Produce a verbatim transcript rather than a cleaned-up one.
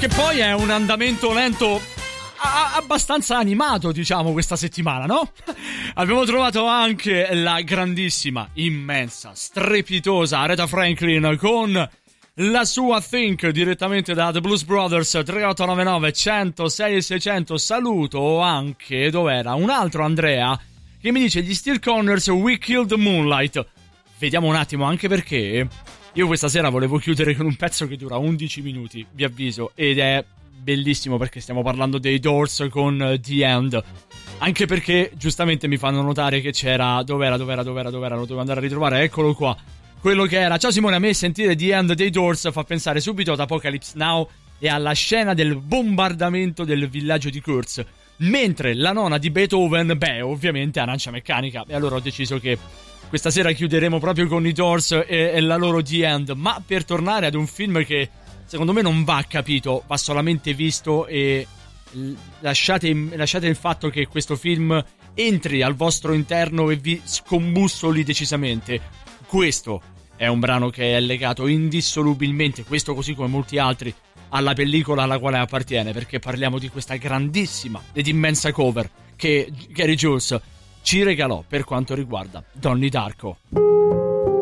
Che poi è un andamento lento a- abbastanza animato, diciamo, questa settimana, no? Abbiamo trovato anche la grandissima, immensa, strepitosa Aretha Franklin con la sua Think direttamente da The Blues Brothers. Tre otto nove nove uno zero sei seicento. Saluto anche, dov'era, un altro Andrea che mi dice gli Steel Corners We Killed the Moonlight. Vediamo un attimo, anche perché io questa sera volevo chiudere con un pezzo che dura undici minuti, vi avviso, ed è bellissimo perché stiamo parlando dei Doors con The End. Anche perché giustamente mi fanno notare che c'era, dov'era, dov'era, dov'era, dov'era, lo devo andare a ritrovare, eccolo qua. Quello che era, ciao Simone, a me sentire The End dei Doors fa pensare subito ad Apocalypse Now e alla scena del bombardamento del villaggio di Kurtz. Mentre la nona di Beethoven, beh, ovviamente Arancia Meccanica. E allora ho deciso che questa sera chiuderemo proprio con i Doors e, e la loro The End. Ma per tornare ad un film che secondo me non va capito, va solamente visto, e lasciate, lasciate il fatto che questo film entri al vostro interno e vi scombussoli decisamente. Questo è un brano che è legato indissolubilmente, questo così come molti altri, alla pellicola alla quale appartiene, perché parliamo di questa grandissima ed immensa cover che Gary Jules ci regalò per quanto riguarda Donnie Darko.